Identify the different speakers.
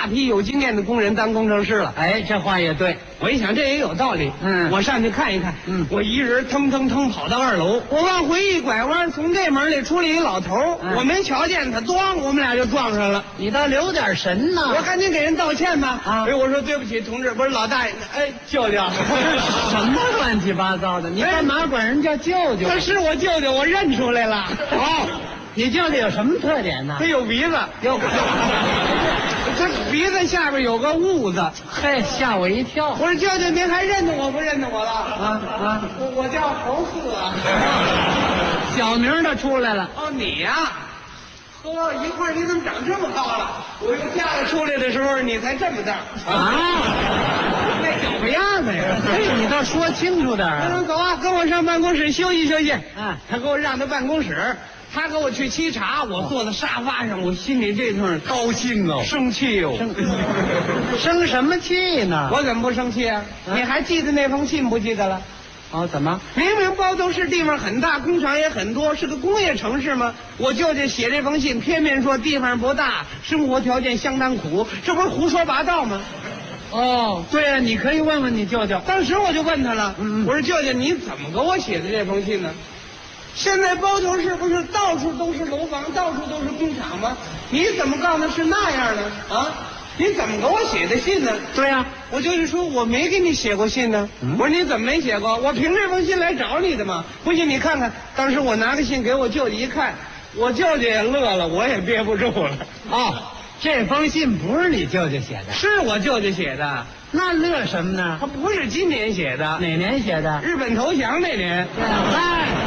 Speaker 1: 大批有经验的工人当工程师了。
Speaker 2: 哎，这话也对。
Speaker 1: 我一想这也有道理，我上去看一看。我一人腾腾腾跑到2楼，我往回一拐弯，从这门里出来一老头，我没瞧见他，咣，我们俩就撞上了。
Speaker 2: 你倒留点神呢。
Speaker 1: 我赶紧给人道歉吧。哎，我说对不起，同志，不是老大爷，哎，舅舅，
Speaker 2: 什么乱七八糟的？你干嘛管人叫舅舅？
Speaker 1: 他是我舅舅，我认出来了。
Speaker 2: 哦，你舅舅有什么特点呢？
Speaker 1: 他有鼻子，他鼻子下边有个痦子。
Speaker 2: 嘿，吓我一跳！
Speaker 1: 我说舅舅，您还认得我不认得我了？我叫侯四啊。
Speaker 2: 小名都出来了。
Speaker 1: 哦，你呀、呵，一会儿你怎么长这么高了？我一嫁了出来的时候，你才这么大
Speaker 2: 啊？
Speaker 1: 那脚不样子呀！
Speaker 2: 嘿，你倒说清楚点啊！
Speaker 1: 走啊，跟我上办公室休息休息。
Speaker 2: 他
Speaker 1: 给我让到办公室。他给我去沏茶，我坐在沙发上，我心里这顿高兴哦，生气哦，
Speaker 2: 生什么气呢？
Speaker 1: 我怎么不生气啊？你还记得那封信不记得了？
Speaker 2: 哦，怎么？
Speaker 1: 明明包头市地方很大，工厂也很多，是个工业城市吗？我舅舅写这封信，偏偏说地方不大，生活条件相当苦，这不是胡说八道吗？
Speaker 2: 哦，对啊，你可以问问你舅舅。
Speaker 1: 当时我就问他了，我说舅舅，你怎么给我写的这封信呢？现在包头市不是到处都是楼房，到处都是工厂吗？你怎么告诉是那样呢？啊，你怎么给我写的信呢？
Speaker 2: 对呀、
Speaker 1: 我就是说我没给你写过信呢。我说你怎么没写过？我凭这封信来找你的嘛。不信你看看，当时我拿个信给我舅舅一看，我舅舅也乐了，我也憋不住了。
Speaker 2: 哦，这封信不是你舅舅写的，
Speaker 1: 是我舅舅写的。
Speaker 2: 那乐什么呢？
Speaker 1: 他不是今年写的，
Speaker 2: 哪年写的？
Speaker 1: 日本投降那年。
Speaker 2: 嗨。